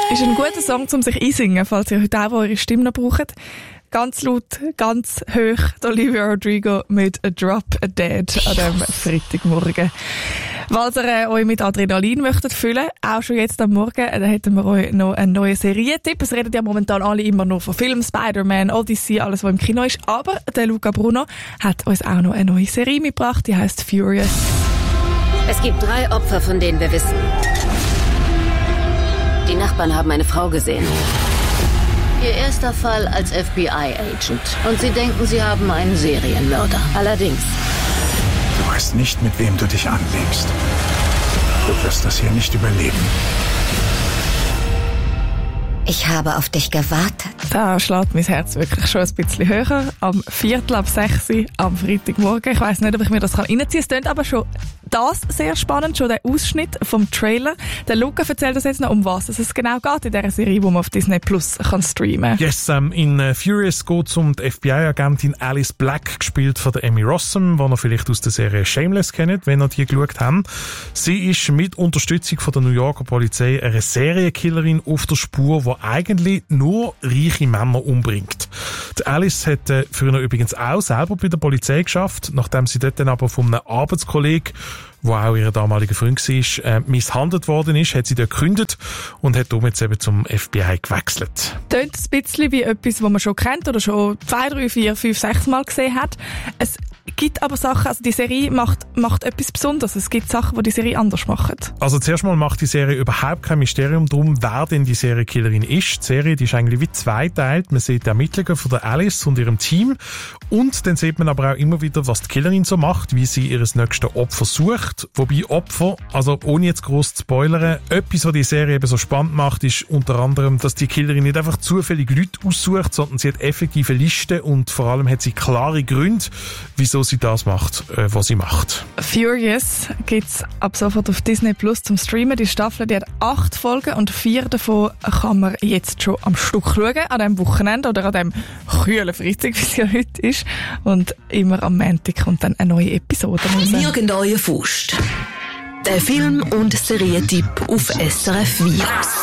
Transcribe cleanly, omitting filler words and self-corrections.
Ist ein guter Song, um sich einsingen, falls ihr heute auch eure Stimme noch braucht. Ganz laut, ganz hoch, Olivia Rodrigo mit A Drop A Dead an diesem Freitagmorgen. Falls ihr euch mit Adrenalin möchtet füllen, auch schon jetzt am Morgen, dann hätten wir euch noch einen neuen Serientipp. Es reden ja momentan alle immer noch von Filmen, Spider-Man, Odyssey, alles, was im Kino ist. Aber der Luca Bruno hat uns auch noch eine neue Serie mitgebracht, die heisst Furious. Es gibt 3 Opfer, von denen wir wissen. Die Nachbarn haben eine Frau gesehen. Ihr erster Fall als FBI-Agent. Und sie denken, sie haben einen Serienmörder. Allerdings. Du weißt nicht, mit wem du dich anlegst. Du wirst das hier nicht überleben. Ich habe auf dich gewartet. Da schlägt mein Herz wirklich schon ein bisschen höher. Am 5:45 am Freitagmorgen. Ich weiss nicht, ob ich mir das reinziehen kann. Es klingt aber schon das sehr spannend, schon der Ausschnitt vom Trailer. Der Luca erzählt uns jetzt noch, um was es genau geht in dieser Serie, die man auf Disney Plus kann streamen kann. Yes, in Furious geht es um die FBI-Agentin Alice Black, gespielt von der Emmy Rossum, die ihr vielleicht aus der Serie Shameless kennt, wenn ihr die geschaut habt. Sie ist mit Unterstützung von der New Yorker Polizei eine Serienkillerin auf der Spur, die eigentlich nur reiche Männer umbringt. Die Alice hat früher übrigens auch selber bei der Polizei geschafft, nachdem sie dort dann aber von einem Arbeitskollegen, wo auch ihr damaliger Freund war, misshandelt worden ist, hat sie dort gekündigt und hat darum jetzt eben zum FBI gewechselt. Tönt ein bisschen wie etwas, was man schon kennt oder schon 2, 3, 4, 5, 6 Mal gesehen hat. Es gibt aber Sachen, also die Serie macht etwas Besonderes. Es gibt Sachen, die die Serie anders machen. Also zuerst mal macht die Serie überhaupt kein Mysterium drum, wer denn die Serienkillerin ist. Die Serie, die ist eigentlich wie zweiteilt. Man sieht die Ermittlungen von der Alice und ihrem Team und dann sieht man aber auch immer wieder, was die Killerin so macht, wie sie ihr nächstes Opfer sucht. Wobei Opfer, also ohne jetzt gross zu spoilern, etwas, was die Serie eben so spannend macht, ist unter anderem, dass die Killerin nicht einfach zufällig Leute aussucht, sondern sie hat effektive Listen und vor allem hat sie klare Gründe, wieso sie das macht, was sie macht. Furious gibt's ab sofort auf Disney Plus zum Streamen. Die Staffel, die hat 8 Folgen und 4 davon kann man jetzt schon am Stück schauen, an diesem Wochenende oder an dem kühlen Freitag, wie es ja heute ist. Und immer am Montag kommt dann eine neue Episode raus. Irgendeine Faust. Der Film- und Serientipp auf SRF Virus.